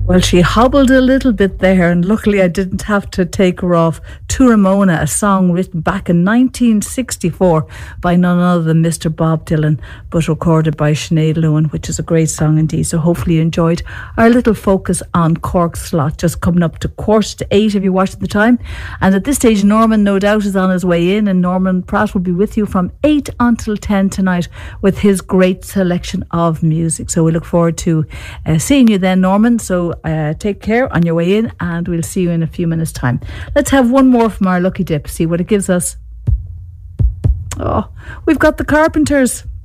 Well, she hobbled a little bit there, and luckily I didn't have to take her off. To Ramona, a song written back in 1964 by none other than Mr. Bob Dylan, but recorded by Sinead Lewin, which is a great song indeed. So hopefully you enjoyed our little focus on Cork Slot, just coming up to 7:45 if you're watching the time. And at this stage, Norman, no doubt, is on his way in, and Norman Pratt will be with you from 8 until 10 tonight with his great selection of music. So we look forward to seeing you then, Norman. So take care on your way in, and we'll see you in a few minutes' time. Let's have one more from our lucky dip, see what it gives us. Oh, we've got the Carpenters.